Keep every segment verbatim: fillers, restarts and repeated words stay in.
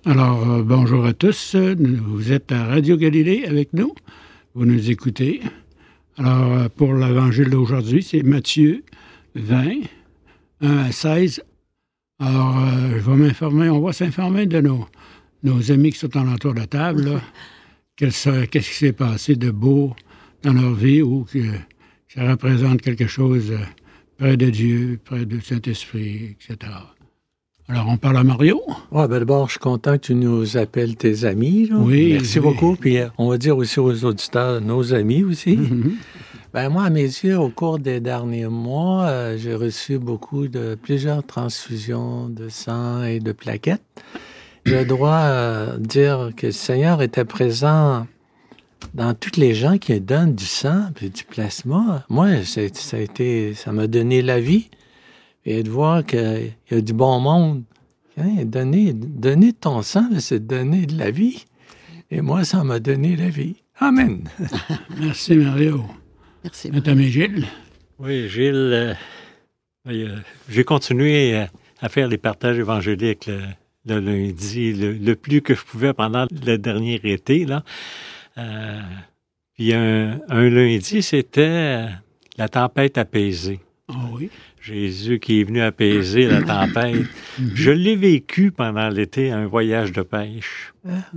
Alors, euh, bonjour à tous. Vous êtes à Radio Galilée avec nous. Vous nous écoutez. Alors, euh, pour l'évangile d'aujourd'hui, c'est Matthieu vingt, un à seize. Alors, euh, je vais m'informer, on va s'informer de nos, nos amis qui sont en entour de la table. Là. Qu'est-ce qui s'est passé de beau dans leur vie ou que ça représente quelque chose près de Dieu, près du Saint-Esprit, et cetera. Alors, on parle à Mario. Oui, ben d'abord, je suis content que tu nous appelles tes amis. Là. Oui. Merci oui. beaucoup. Puis, on va dire aussi aux auditeurs, nos amis aussi. Mm-hmm. Ben moi, à mes yeux, au cours des derniers mois, euh, j'ai reçu beaucoup de plusieurs transfusions de sang et de plaquettes. Je dois euh, dire que le Seigneur était présent dans toutes les gens qui donnent du sang et du plasma. Moi, c'est, ça a été, ça m'a donné la vie. Et de voir qu'il y a du bon monde. Hein, donner, donner ton sang, c'est donner de la vie. Et moi, ça m'a donné la vie. Amen. Merci, Mario. Merci. Notre ami Gilles. Oui, Gilles, euh, euh, j'ai continué à, à faire les partages évangéliques le, le lundi, le, le plus que je pouvais pendant le dernier été. Là. Euh, puis un, un lundi, c'était la tempête apaisée. Ah oh oui. Jésus qui est venu apaiser la tempête. Je l'ai vécu pendant l'été, un voyage de pêche.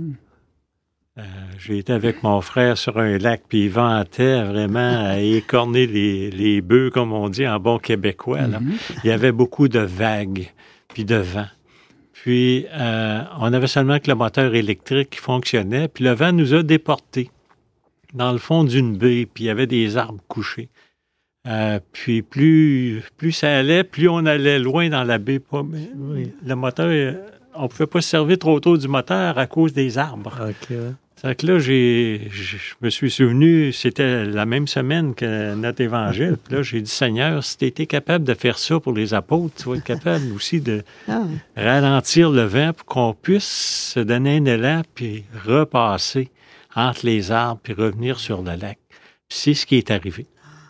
Euh, j'ai été avec mon frère sur un lac, puis il ventait vraiment à écorner les, les bœufs, comme on dit en bon québécois. Là. Il y avait beaucoup de vagues, puis de vent. Puis, euh, on avait seulement que le moteur électrique qui fonctionnait, puis le vent nous a déportés dans le fond d'une baie, puis il y avait des arbres couchés. Euh, puis plus, plus ça allait, plus on allait loin dans la baie. Pas, mais, oui. Le moteur, on ne pouvait pas se servir trop tôt du moteur à cause des arbres. OK. C'est que là, j'ai, je me suis souvenu, c'était la même semaine que notre évangile. Puis là, j'ai dit, Seigneur, si tu étais capable de faire ça pour les apôtres, tu vas être capable aussi de ah. ralentir le vent pour qu'on puisse se donner un élan puis repasser entre les arbres puis revenir sur le lac. Puis c'est ce qui est arrivé.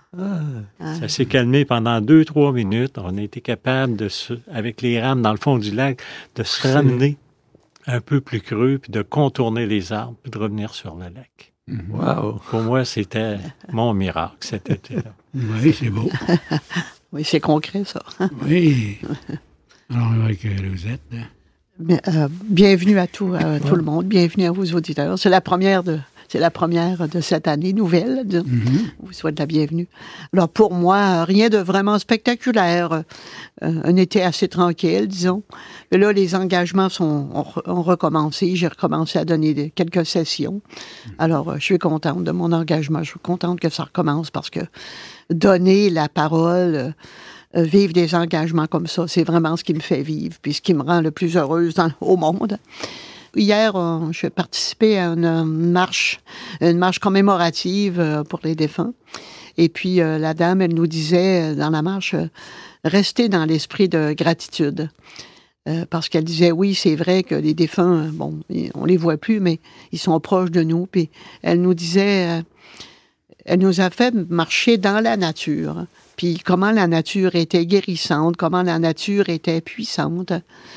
Ah. Ça s'est calmé pendant deux, trois minutes. On a été capable, de se, avec les rames dans le fond du lac, de se ramener un peu plus creux, puis de contourner les arbres, puis de revenir sur le lac. Wow! Pour moi, c'était mon miracle, cet été-là. Oui, c'est beau. Oui, c'est concret, ça. Oui. Alors, avec Rosette. Hein? Bien, euh, bienvenue à tout, à tout ouais. le monde. Bienvenue à vos auditeurs. C'est la première de... C'est la première de cette année nouvelle. De, mm-hmm. Je vous souhaite la bienvenue. Alors, pour moi, rien de vraiment spectaculaire. Euh, un été assez tranquille, disons. Mais là, les engagements sont, ont, ont recommencé. J'ai recommencé à donner des, quelques sessions. Alors, euh, je suis contente de mon engagement. Je suis contente que ça recommence parce que donner la parole, euh, euh, vivre des engagements comme ça, c'est vraiment ce qui me fait vivre puis ce qui me rend le plus heureuse dans, au monde. Hier, on, je participé à une, une marche, une marche commémorative euh, pour les défunts. Et puis, euh, la dame, elle nous disait dans la marche, euh, restez dans l'esprit de gratitude. Euh, parce qu'elle disait, oui, c'est vrai que les défunts, bon, on les voit plus, mais ils sont proches de nous. Puis elle nous disait, euh, elle nous a fait marcher dans la nature. Puis comment la nature était guérissante, comment la nature était puissante.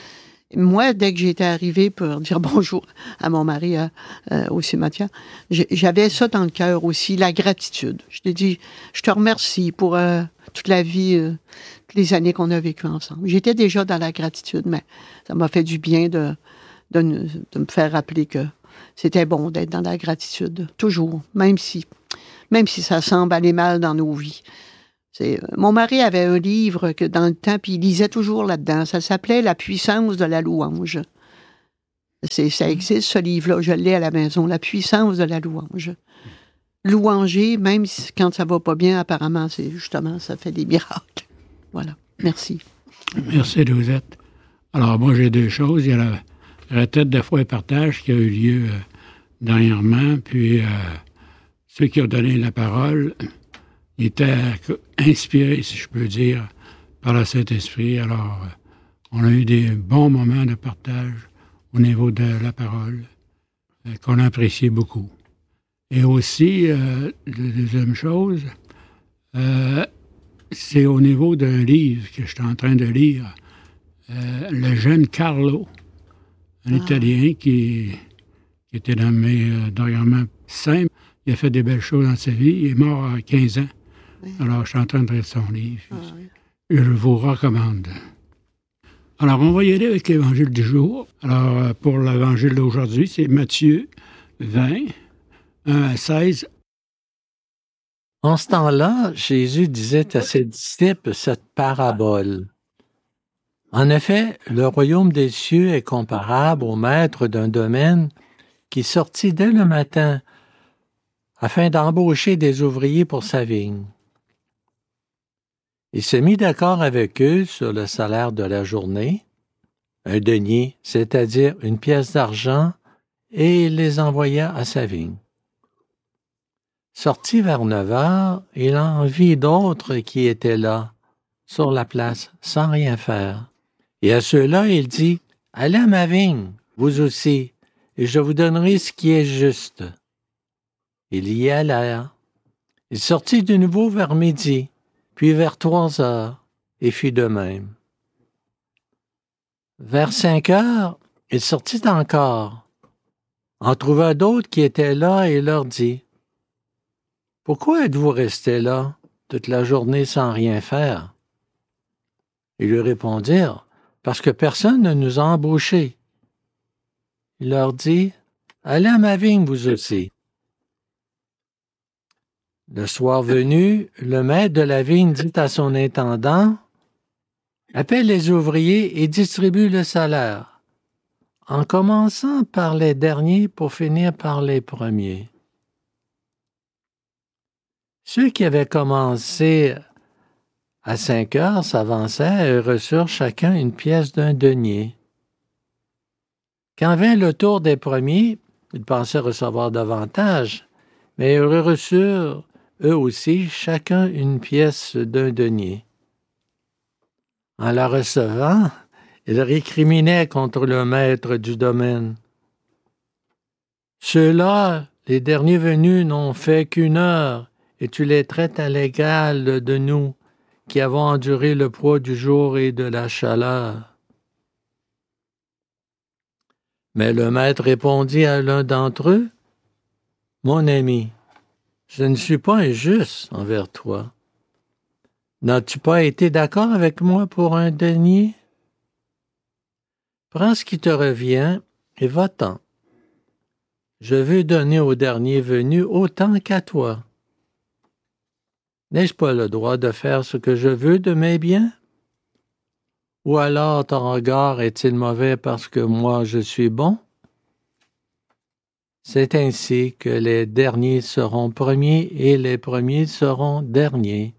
Moi, dès que j'étais arrivée pour dire bonjour à mon mari euh, euh, au cimetière, j'avais ça dans le cœur aussi, la gratitude. Je t'ai dit, je te remercie pour euh, toute la vie, euh, toutes les années qu'on a vécues ensemble. J'étais déjà dans la gratitude, mais ça m'a fait du bien de, de, de me faire rappeler que c'était bon d'être dans la gratitude, toujours, même si, même si ça semble aller mal dans nos vies. C'est, mon mari avait un livre que dans le temps, puis il lisait toujours là-dedans. Ça s'appelait « La puissance de la louange ». C'est, ça existe, ce livre-là. Je l'ai à la maison. « La puissance de la louange ». Louanger, même si, quand ça va pas bien, apparemment, c'est justement, ça fait des miracles. Voilà. Merci. Merci, Rosette. Alors, moi, j'ai deux choses. Il y a la retraite de foi et partage qui a eu lieu euh, dernièrement. Puis, euh, ceux qui ont donné la parole... Il était inspiré, si je peux dire, par le Saint-Esprit. Alors, on a eu des bons moments de partage au niveau de la parole euh, qu'on a apprécié beaucoup. Et aussi, euh, la deuxième chose, euh, c'est au niveau d'un livre que je suis en train de lire. Euh, le jeune Carlo, un ah. Italien qui, qui était dans mes euh, dernièrement simples. Il a fait des belles choses dans sa vie. Il est mort à quinze ans. Oui. Alors, je suis en train de lire son livre. Ah, oui. Et je vous recommande. Alors, on va y aller avec l'Évangile du jour. Alors, pour l'Évangile d'aujourd'hui, c'est Matthieu vingt, un à seize. En ce temps-là, Jésus disait à ses disciples cette parabole. En effet, le royaume des cieux est comparable au maître d'un domaine qui sortit dès le matin afin d'embaucher des ouvriers pour sa vigne. Il se mit d'accord avec eux sur le salaire de la journée, un denier, c'est-à-dire une pièce d'argent, et il les envoya à sa vigne. Sorti vers neuf heures, il en vit d'autres qui étaient là, sur la place, sans rien faire. Et à ceux-là, il dit, « Allez à ma vigne, vous aussi, et je vous donnerai ce qui est juste. » Il y alla. Il sortit de nouveau vers midi, puis vers trois heures, et fit de même. Vers cinq heures, il sortit encore, en trouva d'autres qui étaient là et leur dit, « Pourquoi êtes-vous restés là toute la journée sans rien faire? » Ils lui répondirent, « Parce que personne ne nous a embauchés. » Il leur dit, « Allez à ma vigne vous aussi. » Le soir venu, le maître de la vigne dit à son intendant, « Appelle les ouvriers et distribue le salaire, en commençant par les derniers pour finir par les premiers. » Ceux qui avaient commencé à cinq heures s'avancèrent et reçurent chacun une pièce d'un denier. Quand vint le tour des premiers, ils pensaient recevoir davantage, mais ils reçurent eux aussi chacun une pièce d'un denier. En la recevant, ils récriminaient contre le maître du domaine. Ceux-là, les derniers venus, n'ont fait qu'une heure, et tu les traites à l'égal de nous, qui avons enduré le poids du jour et de la chaleur. Mais le maître répondit à l'un d'entre eux, « Mon ami, je ne suis pas injuste envers toi. N'as-tu pas été d'accord avec moi pour un denier? Prends ce qui te revient et va-t'en. Je veux donner au dernier venu autant qu'à toi. N'ai-je pas le droit de faire ce que je veux de mes biens? Ou alors ton regard est-il mauvais parce que moi je suis bon? C'est ainsi que les derniers seront premiers et les premiers seront derniers.